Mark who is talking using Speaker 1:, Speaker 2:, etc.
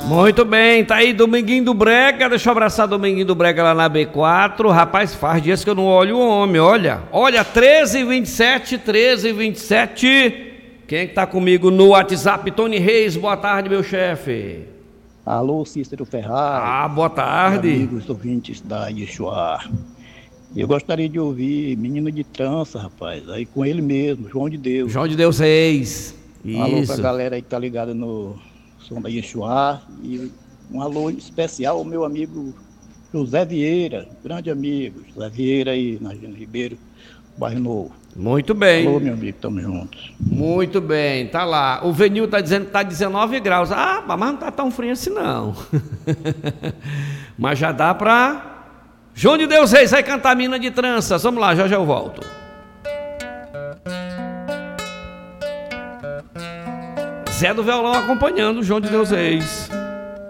Speaker 1: Muito bem, tá aí Dominguinho do Brega. Deixa eu abraçar Dominguinho do Brega lá na B4. Rapaz, faz dias que eu não olho o homem, olha. Olha, 13h27, 13h27. Quem é que tá comigo no WhatsApp? Tony Reis, boa tarde, meu chefe.
Speaker 2: Alô, Cícero Ferraz.
Speaker 1: Boa tarde.
Speaker 2: Amigos ouvintes da Yeshua. Eu gostaria de ouvir Menino de Trança, rapaz. Aí com ele mesmo, João de Deus.
Speaker 1: João de Deus Reis.
Speaker 2: Alô
Speaker 1: Isso.
Speaker 2: pra galera aí que tá ligada no som da Yeshua. E um alô especial ao meu amigo José Vieira, grande amigo. José Vieira aí na Gino Ribeiro, bairro Novo.
Speaker 1: Muito bem.
Speaker 2: Alô, meu amigo, tamo juntos.
Speaker 1: Muito bem, tá lá. O Venil tá dizendo que tá 19 graus. Mas não tá tão frio assim não. Mas já dá pra... João de Deus Reis vai cantar Mina de Tranças. Vamos lá, já eu volto. Zé do Violão acompanhando o João de Deus Reis.